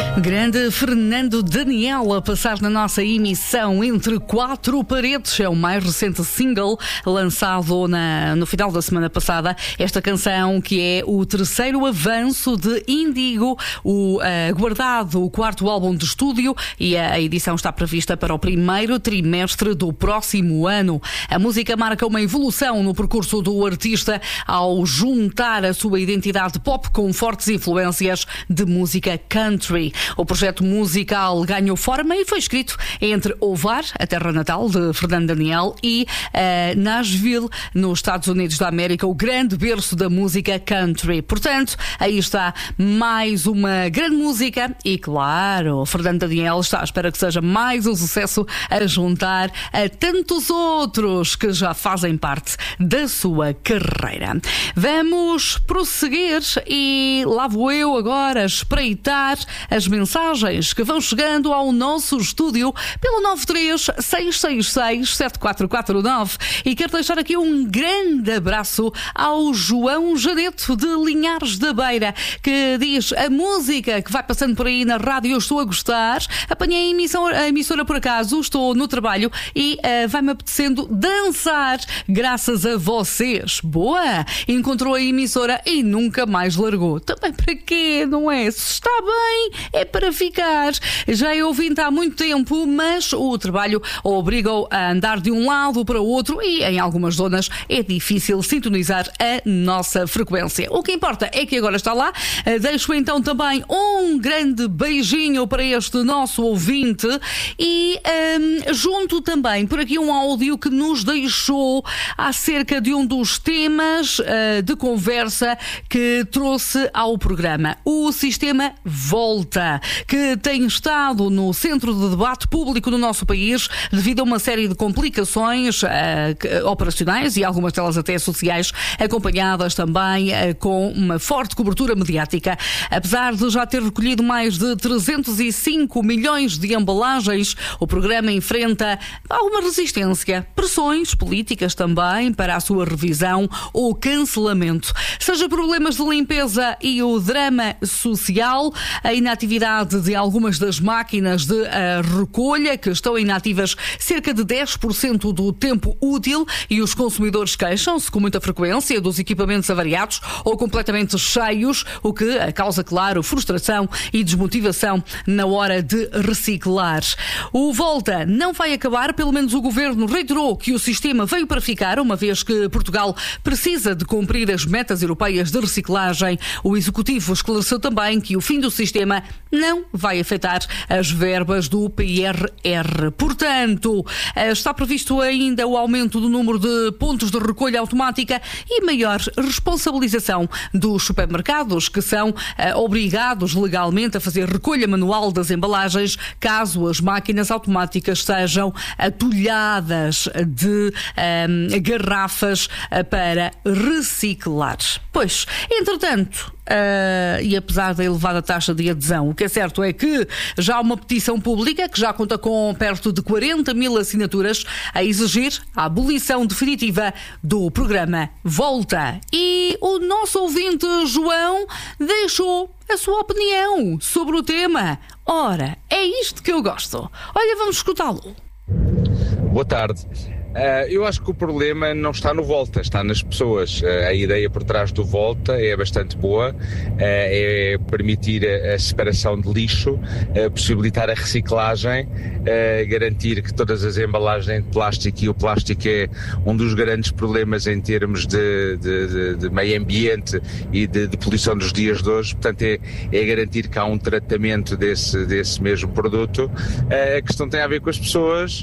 Grande Fernando Daniel a passar na nossa emissão Entre Quatro Paredes. É o mais recente single lançado no final da semana passada. Esta canção que é o terceiro avanço de Índigo, guardado o quarto álbum de estúdio, e a edição está prevista para o primeiro trimestre do próximo ano. A música marca uma evolução no percurso do artista ao juntar a sua identidade pop com fortes influências de música country. O projeto musical ganhou forma e foi escrito entre Ovar, a terra natal de Fernando Daniel, e Nashville, nos Estados Unidos da América, o grande berço da música country. Portanto, aí está mais uma grande música e, claro, Fernando Daniel está à espera que seja mais um sucesso a juntar a tantos outros que já fazem parte da sua carreira. Vamos prosseguir e lá vou eu agora espreitar as mensagens que vão chegando ao nosso estúdio pelo 936667449, e quero deixar aqui um grande abraço ao João Janeto de Linhares da Beira, que diz: a música que vai passando por aí na rádio eu estou a gostar, apanhei a emissora por acaso, estou no trabalho e vai-me apetecendo dançar graças a vocês. Boa! Encontrou a emissora e nunca mais largou. Também para quê, não é? Se está bem, é para ficar. Já é ouvinte há muito tempo, mas o trabalho obriga-o a andar de um lado para o outro e em algumas zonas é difícil sintonizar a nossa frequência. O que importa é que agora está lá. Deixo então também um grande beijinho para este nosso ouvinte e junto também por aqui um áudio que nos deixou acerca de um dos temas de conversa que trouxe ao programa. O sistema Volta, que tem estado no centro de debate público no nosso país devido a uma série de complicações operacionais e algumas delas até sociais, acompanhadas também com uma forte cobertura mediática. Apesar de já ter recolhido mais de 305 milhões de embalagens, o programa enfrenta alguma resistência, pressões políticas também para a sua revisão ou cancelamento. Seja problemas de limpeza e o drama social, a inatividade de algumas das máquinas de recolha, que estão inativas cerca de 10% do tempo útil, e os consumidores queixam-se com muita frequência dos equipamentos avariados ou completamente cheios, o que causa, claro, frustração e desmotivação na hora de reciclar. O Volta não vai acabar, pelo menos o Governo reiterou que o sistema veio para ficar, uma vez que Portugal precisa de cumprir as metas europeias de reciclagem. O Executivo esclareceu também que o fim do sistema não vai afetar as verbas do PRR. Portanto, está previsto ainda o aumento do número de pontos de recolha automática e maior responsabilização dos supermercados, que são obrigados legalmente a fazer recolha manual das embalagens caso as máquinas automáticas sejam atulhadas de garrafas para reciclar. Pois, entretanto, e apesar da elevada taxa de adesão, o que é certo é que já há uma petição pública que já conta com perto de 40 mil assinaturas a exigir a abolição definitiva do programa Volta. E o nosso ouvinte João deixou a sua opinião sobre o tema. Ora, é isto que eu gosto. Olha, vamos escutá-lo. Boa tarde. Eu acho que o problema não está no Volta, está nas pessoas. A ideia por trás do Volta é bastante boa, é permitir a separação de lixo, possibilitar a reciclagem, garantir que todas as embalagens de plástico, e o plástico é um dos grandes problemas em termos de meio ambiente e de poluição dos dias de hoje, portanto é garantir que há um tratamento desse mesmo produto. A questão tem a ver com as pessoas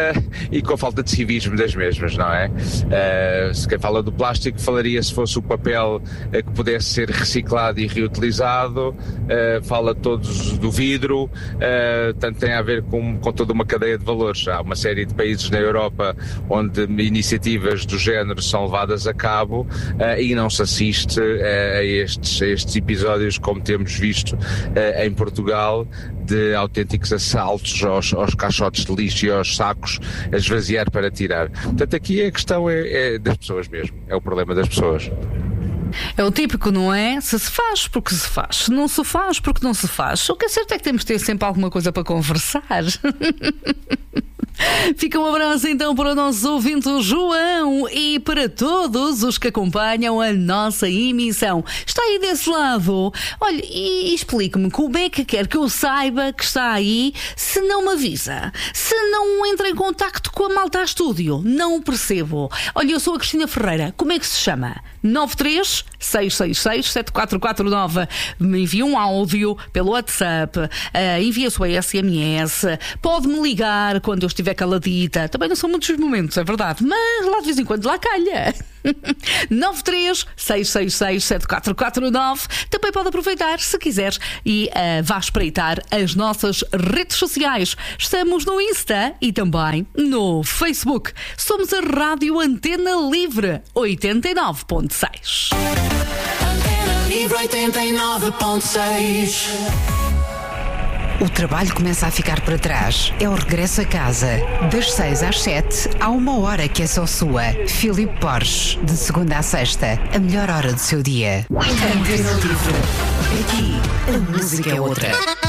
e com a falta de civismo das mesmas, não é? Se quem fala do plástico falaria se fosse o papel que pudesse ser reciclado e reutilizado, fala todos do vidro, tanto tem a ver com toda uma cadeia de valores. Há uma série de países na Europa onde iniciativas do género são levadas a cabo e não se assiste a estes episódios como temos visto em Portugal, de autênticos assaltos aos caixotes de lixo e aos sacos a esvaziar para tirar. Portanto, aqui a questão é das pessoas mesmo, é o problema das pessoas. É o típico, não é? Se faz, porque se faz. Se não se faz, porque não se faz. O que é certo é que temos de ter sempre alguma coisa para conversar. Fica um abraço então para o nosso ouvinte João e para todos os que acompanham a nossa emissão. Está aí desse lado. Olha, e explique-me como é que quer que eu saiba que está aí se não me avisa, se não entra em contacto com a Malta Estúdio. Não percebo. Olha, eu sou a Cristina Ferreira. Como é que se chama? 93-666-7449. Me envia um áudio pelo WhatsApp, envia a sua SMS, pode-me ligar quando eu estiver caladita. Também não são muitos os momentos, é verdade, mas lá de vez em quando lá calha. 93-666-7449. Também pode aproveitar, se quiser, e vá espreitar as nossas redes sociais. Estamos no Insta e também no Facebook. Somos a Rádio Antena Livre 89.6. Antena Livre 89.6. O trabalho começa a ficar para trás. É o regresso a casa. Das 6 às 7, há uma hora que é só sua. Filipe Borges, de segunda à sexta, a melhor hora do seu dia. Antena Livre. Aqui, a música é outra.